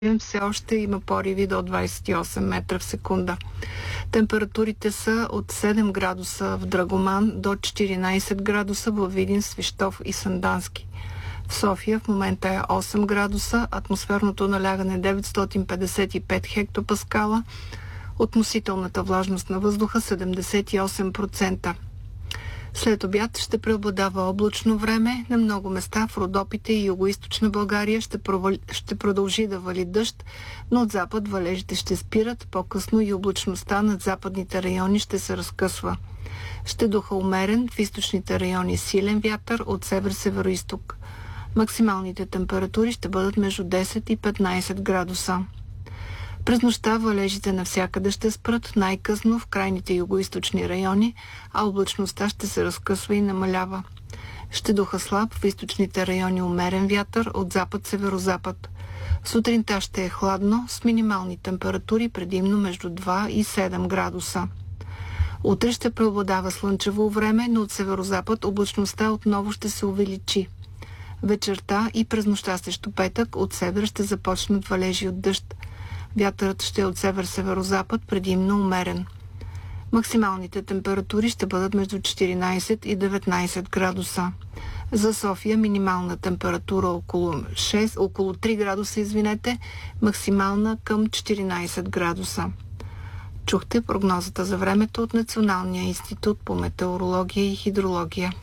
все още има пориви до 28 метра в секунда. Температурите са от 7 градуса в Драгоман до 14 градуса в Видин, Свищов и Сандански. В София в момента е 8 градуса, атмосферното налягане 955 хектопаскала, относителната влажност на въздуха 78%. След обяд ще преобладава облачно време. На много места в Родопите и югоизточна България ще продължи да вали дъжд, но от запад валежите ще спират. По-късно и облачността над западните райони ще се разкъсва. Ще духа умерен, в източните райони силен вятър от север-североизток. Максималните температури ще бъдат между 10 и 15 градуса. През нощта валежите навсякъде ще спрат, най-късно в крайните югоизточни райони, а облачността ще се разкъсва и намалява. Ще духа слаб, в източните райони умерен вятър от запад-северозапад. Сутринта ще е хладно, с минимални температури предимно между 2 и 7 градуса. Утре ще преобладава слънчево време, но от северозапад облачността отново ще се увеличи. Вечерта и през нощта срещу петък от север ще започнат валежи от дъжд. Вятърът ще е от север-северозапад, предимно умерен. Максималните температури ще бъдат между 14 и 19 градуса. За София минимална температура около 3 градуса, максимална към 14 градуса. Чухте прогнозата за времето от Националния институт по метеорология и хидрология.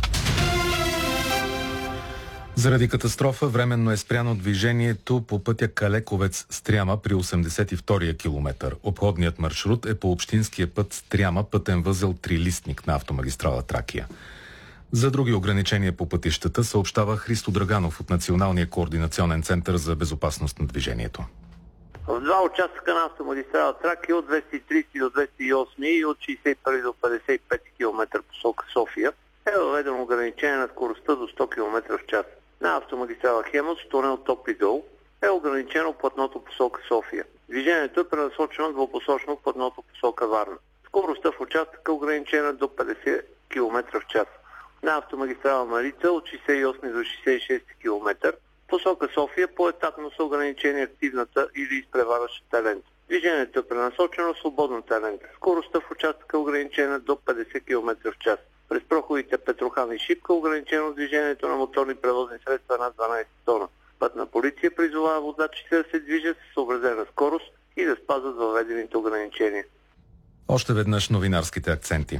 Заради катастрофа временно е спряно движението по пътя Калековец-Стряма при 82-я километър. Обходният маршрут е по общинския път Стряма, пътен възел Трилистник на автомагистрала Тракия. За други ограничения по пътищата съобщава Христо Драганов от Националния координационен център за безопасност на движението. В два участъка на автомагистрала Тракия от 230 до 208 и от 61 до 55 км посока София е въведено ограничение на скоростта до 100 км в час. На автомагистрала Хемус, тунел Топли-Дол, е ограничено платното посока София. Движението е пренасочено двупосочно в платното посока Варна. Скоростта в участъка е ограничена до 50 км в час. На автомагистрала Марица от 68 до 66 км посока София поетапно са ограничени активната или изпреварващата лента. Движението е пренасочено в свободната лента. Скоростта в участъка е ограничена до 50 км в час. През проходите Петрохан и Шипка ограничено движението на моторни превозни средства над 12 тона. Пътна полиция призовава водачите да се движат с съобразена скорост и да спазват въведените ограничения. Още веднъж новинарските акценти.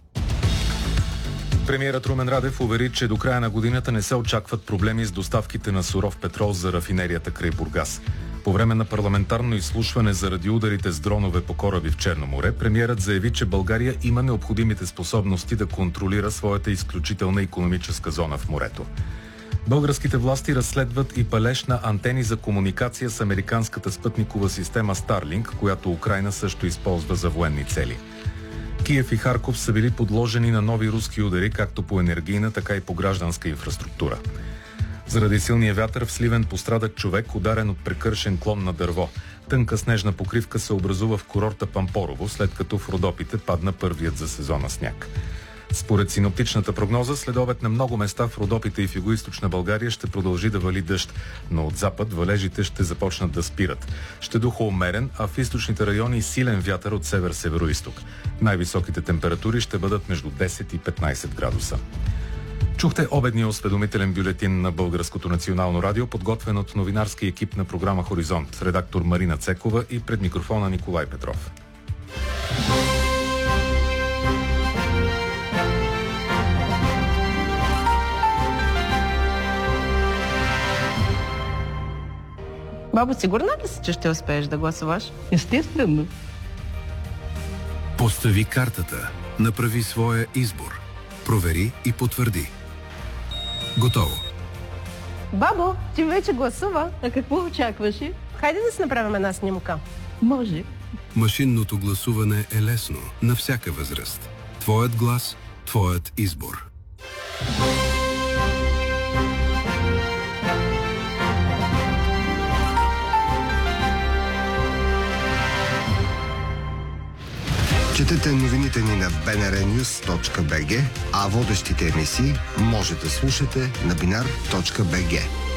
Премиерът Румен Радев увери, че до края на годината не се очакват проблеми с доставките на суров петрол за рафинерията край Бургас. По време на парламентарно изслушване заради ударите с дронове по кораби в Черно море, премиерът заяви, че България има необходимите способности да контролира своята изключителна икономическа зона в морето. Българските власти разследват и палеж на антени за комуникация с американската спътникова система Starlink, която Украйна също използва за военни цели. Киев и Харков са били подложени на нови руски удари, както по енергийна, така и по гражданска инфраструктура. Заради силния вятър в Сливен пострада човек, ударен от прекършен клон на дърво. Тънка снежна покривка се образува в курорта Пампорово, след като в Родопите падна първият за сезона сняг. Според синоптичната прогноза, следобед на много места в Родопите и в югоизточна България ще продължи да вали дъжд, но от запад валежите ще започнат да спират. Ще духа умерен, а в източните райони силен вятър от север-североизток. Най-високите температури ще бъдат между 10 и 15 градуса. Чухте обедния осведомителен бюлетин на Българското национално радио, подготвен от новинарски екип на програма Хоризонт, редактор Марина Цекова и пред микрофона Николай Петров. Бабо, сигурна ли си, че ще успееш да гласуваш? Естествено. Постави картата, направи своя избор, провери и потвърди. Готово. Бабо, ти вече гласува. А какво очакваше? Хайде да си направим една снимка. Може. Машинното гласуване е лесно, на всяка възраст. Твоят глас, твоят избор. Четете новините ни на bnrnews.bg, а водещите емисии може да слушате на binar.bg.